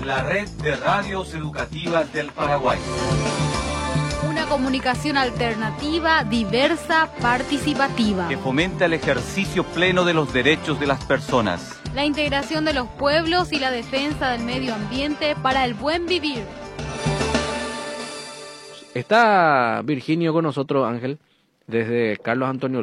la red de radios educativas del Paraguay. Una comunicación alternativa, diversa, participativa. Que fomenta el ejercicio pleno de los derechos de las personas. La integración de los pueblos y la defensa del medio ambiente para el buen vivir. Está Virginio con nosotros, Ángel, desde Carlos Antonio